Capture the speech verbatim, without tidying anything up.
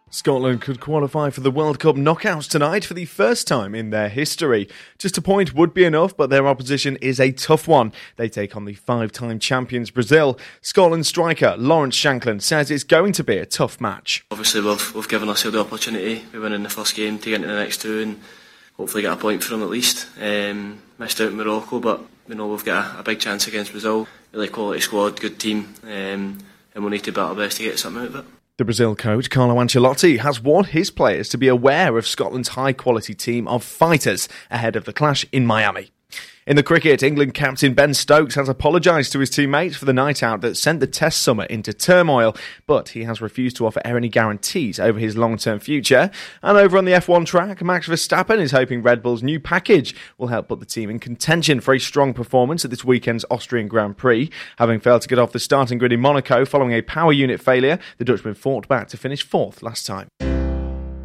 Scotland could qualify for the World Cup knockouts tonight for the first time in their history. Just a point would be enough, but their opposition is a tough one. They take on the five-time champions Brazil. Scotland striker Lawrence Shankland says it's going to be a tough match. Obviously we've, we've given ourselves the opportunity. We win in the first game to get into the next two and hopefully get a point for them at least. Um, missed out in Morocco, but we know we've got a, a big chance against Brazil. Really quality squad, good team, um, and we'll need to bet our best to get something out of it. The Brazil coach, Carlo Ancelotti, has warned his players to be aware of Scotland's high-quality team of fighters ahead of the clash in Miami. In the cricket, England captain Ben Stokes has apologised to his teammates for the night out that sent the Test summer into turmoil, but he has refused to offer any guarantees over his long-term future. And over on the F one track, Max Verstappen is hoping Red Bull's new package will help put the team in contention for a strong performance at this weekend's Austrian Grand Prix. Having failed to get off the starting grid in Monaco following a power unit failure, the Dutchman fought back to finish fourth last time.